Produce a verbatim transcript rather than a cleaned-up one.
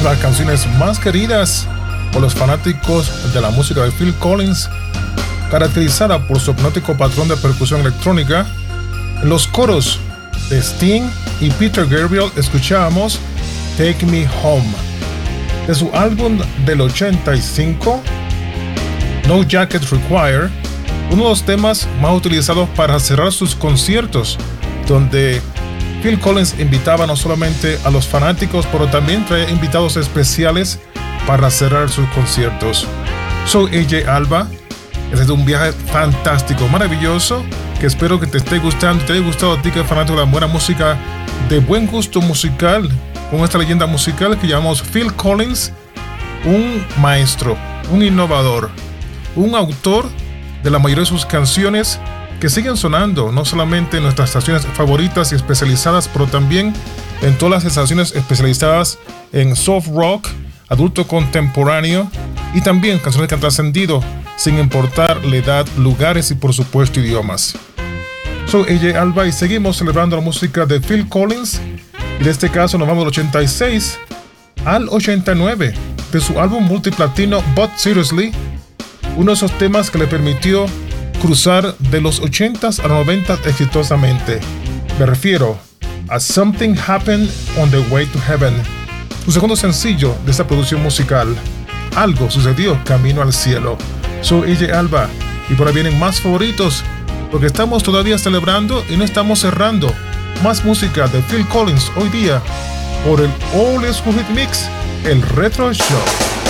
las canciones más queridas por los fanáticos de la música de Phil Collins, caracterizada por su hipnótico patrón de percusión electrónica. En los coros de Sting y Peter Gabriel escuchábamos Take Me Home. De su álbum del ochenta y cinco, No Jacket Required, uno de los temas más utilizados para cerrar sus conciertos, donde Phil Collins invitaba no solamente a los fanáticos, pero también traía invitados especiales para cerrar sus conciertos. Soy A J Alba. Este es un viaje fantástico, maravilloso, que espero que te esté gustando, te haya gustado a ti que eres fanático de la buena música, de buen gusto musical, con esta leyenda musical que llamamos Phil Collins, un maestro, un innovador, un autor de la mayoría de sus canciones que siguen sonando, no solamente en nuestras estaciones favoritas y especializadas, pero también en todas las estaciones especializadas en soft rock, adulto contemporáneo y también canciones que han trascendido sin importar la edad, lugares y por supuesto idiomas. Soy A J Alba y seguimos celebrando la música de Phil Collins, y en este caso nos vamos del ochenta y seis al ochenta y nueve de su álbum multiplatino But Seriously, uno de esos temas que le permitió cruzar de los ochentas a los noventas exitosamente. Me refiero a Something Happened on the Way to Heaven, su segundo sencillo de esta producción musical. Algo sucedió camino al cielo. Soy A J Alba y por ahí vienen más favoritos, porque estamos todavía celebrando y no estamos cerrando. Más música de Phil Collins hoy día por el Old School Hit Mix, el Retro Show.